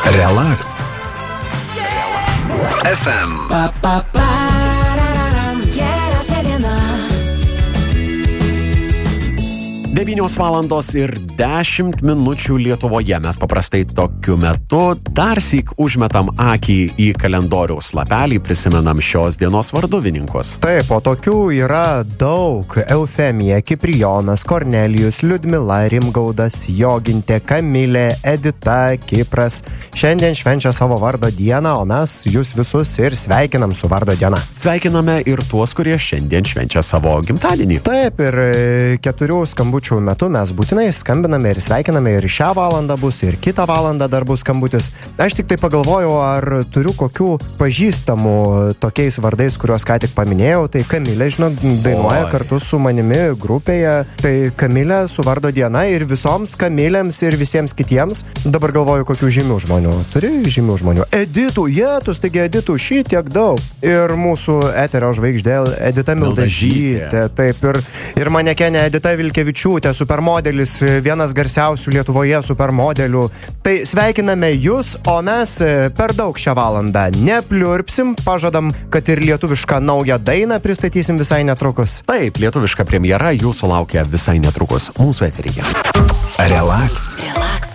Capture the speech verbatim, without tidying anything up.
Relax. Relax. F M. Pa, pa, pararam, geriausia diena. devynios valandos ir dešimt minučių Lietuvoje. Mes paprastai tokiu metu darsyk užmetam akį į kalendoriaus lapelį, prisimenam šios dienos varduvininkus. Taip, o tokių yra daug. Eufemija, Kiprijonas, Kornelijus, Liudmila, Rimgaudas, Jogintė, Kamilė, Edita, Kipras. Šiandien švenčia savo vardo dieną, o mes jūs visus ir sveikinam su vardo diena. Sveikiname ir tuos, kurie šiandien švenčia savo gimtadienį. Taip, ir keturių skambučių metu mes būtinai skambiname ir sveikiname, ir šią valandą bus, ir kitą valandą dar bus skambutis. Aš tik tai pagalvojau, ar turiu kokių pažįstamų tokiais vardais, kuriuos ką tik paminėjau. Tai Kamilė, žinok, dainuoja Oi. kartu su manimi grupėje. Tai Kamilė su vardo diena ir visoms Kamilėms ir visiems kitiems. Dabar galvoju, kokių žymių žmonių. Turi žymių žmonių? Editų, jėtus, taigi Editų šitiek daug. Ir mūsų eterio žvaigždė Edita Mildažytė. Taip, ir, ir manekenė Edita Vilkevičiūtė, supermodelis, vienas garsiausių Lietuvoje supermodelių. Tai sveikiname jūs, o mes per daug šią valandą nepliurpsim, pažadam, kad ir lietuvišką naują dainą pristatysim visai netrukus. Taip, lietuviška premjera jūsų laukia visai netrukus mūsų eteryje. Relax. Relax.